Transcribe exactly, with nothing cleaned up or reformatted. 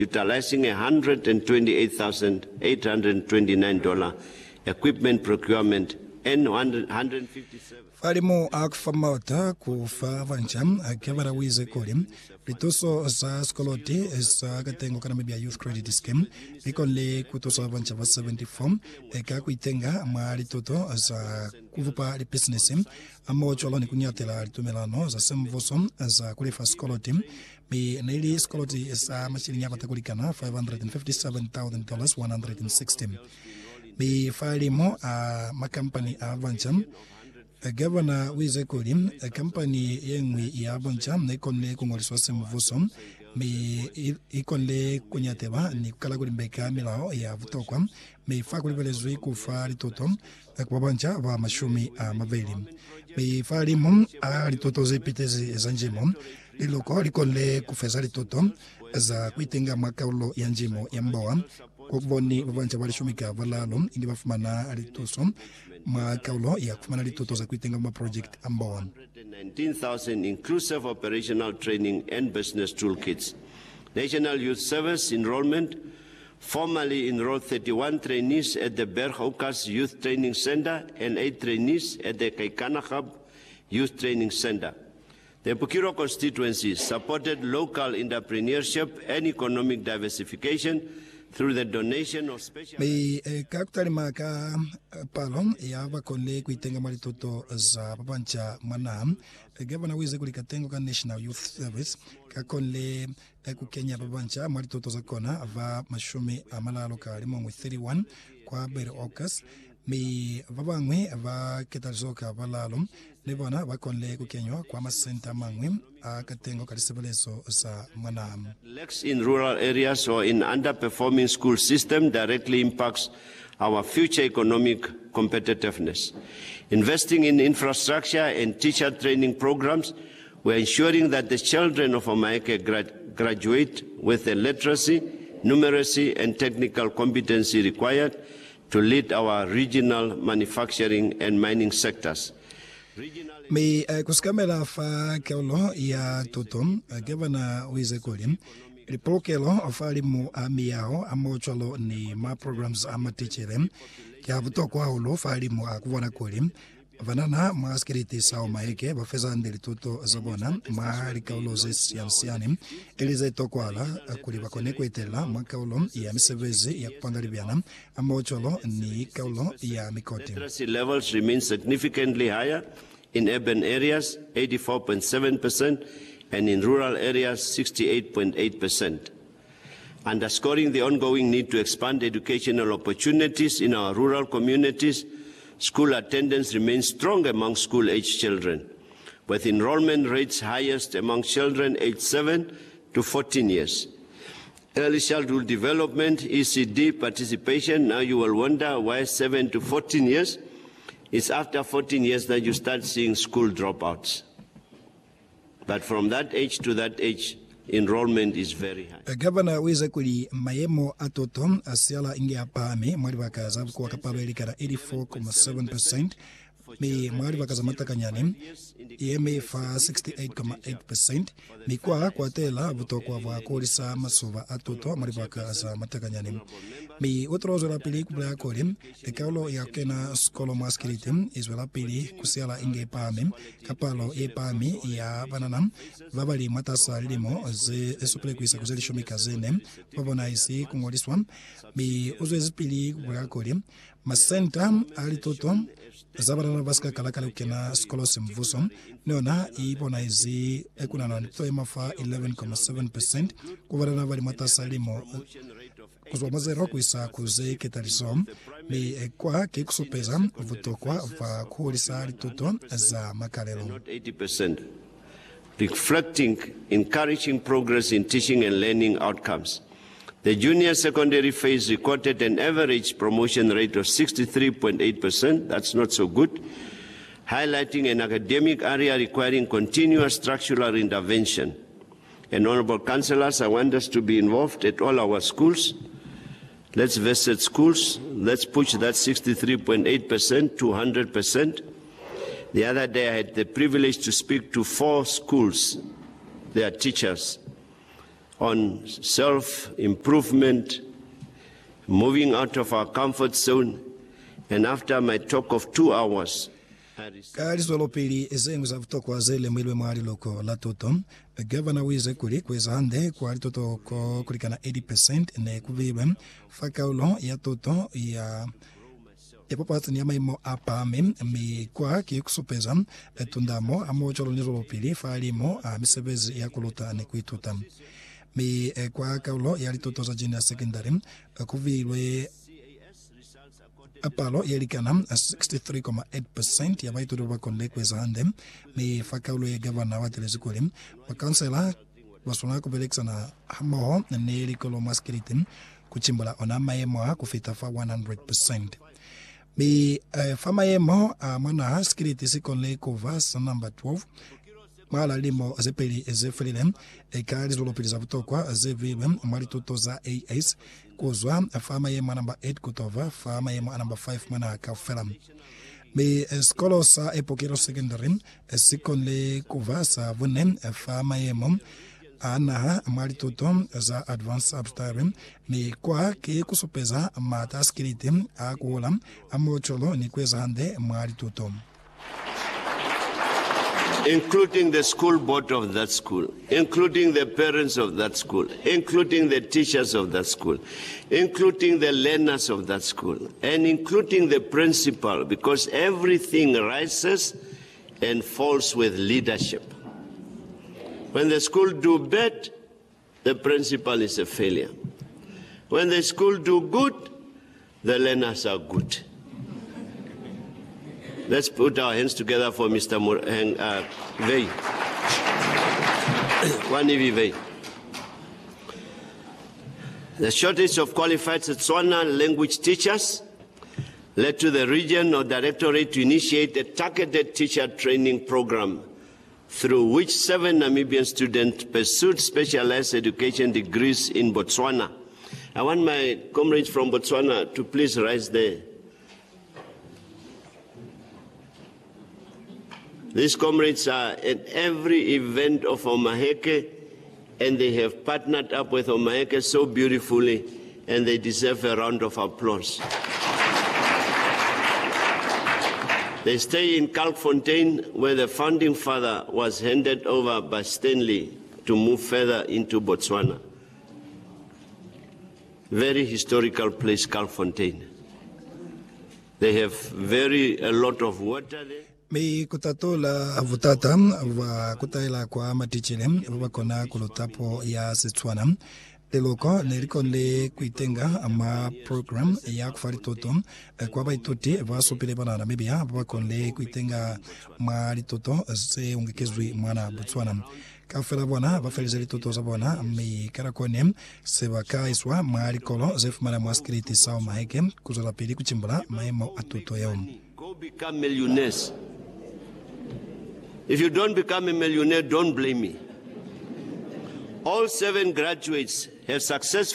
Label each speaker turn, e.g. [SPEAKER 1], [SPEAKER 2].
[SPEAKER 1] utilizing one hundred twenty-eight thousand eight hundred twenty-nine dollars equipment procurement and one hundred fifty-seven.
[SPEAKER 2] Falimo akfamauta ku favancham akevara wize kolim litoso sa skoloti sa katengo kanamibia youth credit scheme ikole kutoso vancha va seventy-four eka kuitenga mali toto sa kuvupa li business amo cholo ni kunyatela litumelano za semvoso za kulifa skoloti mi naili skoloti sa machini yapa takulikana five hundred fifty-seven thousand dollars one hundred sixty. Bi falimo a makampani a vancham Governor wize kolim a company yengwi ya vancham ne konle kungoliswa semvoso mi ikonle kunyateba ni kala kulimbeka milao ya vutokwa mi fakuli velezwi kufa litoto kwa vancha va mashumi a maveli mi falimo a litoto zepitezi zanjimo liloko likonle kufeza litoto za kuitenga makaulo ya njimo ya mboa kuboni vancha valishumika valalo indi vafumana alitoso makaulo ya kufumana litoto za kuitenga ma project amboa
[SPEAKER 1] nineteen thousand inclusive operational training and business toolkits. National Youth Service enrollment formally enrolled thirty-one trainees at the Berghokas Youth Training Center and eight trainees at the Kaikana Hub Youth Training Center. The Pukiro constituency supported local entrepreneurship and economic diversification through the donation of special.
[SPEAKER 2] May kakutari maka palom ya vakonle kuitenga malitoto za papancha manam. Governor wize kulikatengo ka National Youth Service kakonle kukenya papancha malitoto za kona va mashumi amalalo ka limongo thirty-one kwa Berghokas. Mi vabangwe va ketalizoka valalo lebona vakonle kukenywa kwa masenta mangwe akatengo kalisebelezo sa manam.
[SPEAKER 1] Lacks in rural areas or in underperforming school system directly impacts our future economic competitiveness. Investing in infrastructure and teacher training programs, we're ensuring that the children of Amaeke grad graduate with the literacy, numeracy and technical competency required to lead our regional manufacturing and mining sectors.
[SPEAKER 2] Me kuskamela fa kaulo ya totom Governor wize kolim ripokelo ofali mu amiao amocholo ni ma programs amatichere kya butokwa ulo fali mu akuvona kolim vanana maskiriti sao maeke bafeza ndeli toto zabona ma rikaulo zes yansiani elize tokwala kuli bakone kwetela makaulo ya misevezi ya kupangalibiana amocholo ni kaulo ya mikoti.
[SPEAKER 1] Literacy levels remain significantly higher in urban areas eighty-four point seven percent and in rural areas sixty-eight point eight percent, underscoring the ongoing need to expand educational opportunities in our rural communities. School attendance remains strong among school-aged children, with enrollment rates highest among children aged seven to fourteen years. Early childhood development, E C D participation, now you will wonder why seven to fourteen years. It's after fourteen years that you start seeing school dropouts. But from that age to that age, enrollment is very high.
[SPEAKER 2] Governor wize kuli mayemo atotom asiala inge apame mwari wakaza kwa kapabeli kara eighty-four point seven percent mi mwari wakaza matakanyani yeme fa sixty-eight point eight percent mi kwa kwa tela butokwa wa kolisa masuva atoto mwari wakaza matakanyani mi utrozo la pili kubla kolim ekaulo ya kena skolo maskiritim izwela pili kusiala inge pame kapalo e pami ya banana vabali matasa limo ze esupele kuisa kuzeli shomika zene babona isi kungoliswa mi uzo ezipili kubla kolim masenta alitoto zabarana baska kalakala ukena skolo semvuso neona ibona izi ekuna na nito emafa eleven point seven percent kuvarana vali matasa limo kuzwa mazero kuisa kuze ketaliso mi kwa kekusopeza vutokwa va kuholisa litoto za makalelo
[SPEAKER 1] eighty percent, reflecting encouraging progress in teaching and learning outcomes. The junior secondary phase recorded an average promotion rate of sixty-three point eight percent. That's not so good, highlighting an academic area requiring continuous structural intervention. And honorable councillors, I want us to be involved at all our schools. Let's visit schools. Let's push that sixty-three point eight percent to one hundred percent. The other day I had the privilege to speak to four schools, their teachers, on self-improvement, moving out of our comfort zone, and after my talk of two hours,
[SPEAKER 2] kali swalo pili ezengu za vutoko wazele mwilwe mwari loko la toto governor wize kuli kweza hande kwa toto ko kulikana eighty percent ne kuvilwe fakaulo ya toto ya epopata ni maimo apame mi kwa ki kusupeza tundamo amo cholo ni swalo pili falimo misebezi ya kulota ne kuituta mi kwa kaulo ya toto za junior secondary kuvilwe apalo yelikana sixty-three point eight percent ya baitu doba konle kweza hande mi fakaulo ya governor wa telezikuli wa kansela basuna kubeleksa na hamo ne likolo maskiriti kuchimbula onama yemo kufita fa one hundred percent mi uh, fama yemo amana skiriti sikonle kuvasa number twelve mala limo zepeli ezefelile ekali zolopiliza butokwa zevibe mali toto za A S kuzwa fama yema number eight kutova fama yema number five mana kafela mi skolo sa epokero secondary sikonle kuvasa vune fama yema ana mali toto za advanced upstream mi kwa ki kusopeza mata skiriti akuola amocholo ni kweza hande mali toto,
[SPEAKER 1] including the school board of that school, including the parents of that school, including the teachers of that school, including the learners of that school, and including the principal, because everything rises and falls with leadership. When the school do bad, the principal is a failure. When the school do good, the learners are good. Let's put our hands together for Mister Heng uh, Vei. Wanivi Vei. The shortage of qualified Setswana language teachers led to the regional directorate to initiate a targeted teacher training program through which seven Namibian students pursued specialized education degrees in Botswana. I want my comrades from Botswana to please rise there. These comrades are at every event of Omaheke, and they have partnered up with Omaheke so beautifully, and they deserve a round of applause. They stay in Kalkfontein, where the founding father was handed over by Stanley to move further into Botswana. Very historical place, Kalkfontein. They have very a lot of water there.
[SPEAKER 2] Mi kutatola vutata wa kutaila kwa matichile wakona kulotapo ya Setswana leloko neliko le kuitenga ama program ya kufari toto kwa baitoti vasopile bana Namibia wakon kuitenga mali toto se ungekezwi mwana Botswana kafela bwana bafelizeli toto za bwana mi karakone se bakaiswa mali kolo zef mara mwaskiriti sao maheke kuzola pili kuchimbula maemo atoto yao.
[SPEAKER 1] Go become millionaires. If you don't become a millionaire, don't blame me. All seven graduates have successfully